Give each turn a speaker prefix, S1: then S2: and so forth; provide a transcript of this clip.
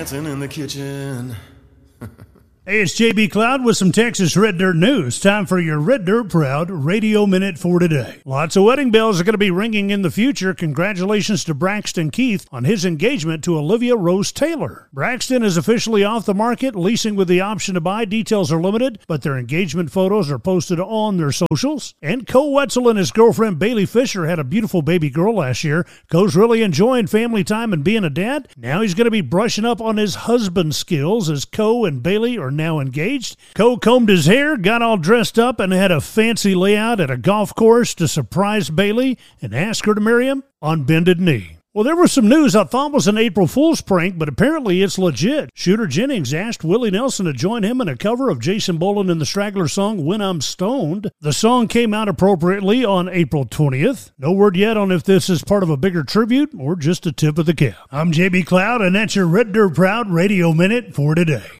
S1: dancing in the kitchen.
S2: Hey, it's JB Cloud with some Texas Red Dirt news. Time for your Red Dirt Proud Radio Minute for today. Lots of wedding bells are going to be ringing in the future. Congratulations to Braxton Keith on his engagement to Olivia Rose Taylor. Braxton is officially off the market, leasing with the option to buy. Details are limited, but their engagement photos are posted on their socials. And Co Wetzel and his girlfriend Bailey Fisher had a beautiful baby girl last year. Co's really enjoying family time and being a dad. Now he's going to be brushing up on his husband skills as Co and Bailey are now engaged. Co combed his hair, got all dressed up, and had a fancy layout at a golf course to surprise Bailey and ask her to marry him on bended knee. Well, there was some news I thought was an April Fool's prank, but apparently it's legit. Shooter Jennings asked Willie Nelson to join him in a cover of Jason Boland and the Straggler song When I'm Stoned. The song came out appropriately on April 20th. No word yet on if this is part of a bigger tribute or just a tip of the cap. I'm JB Cloud, and that's your Red Dirt Proud Radio Minute for today.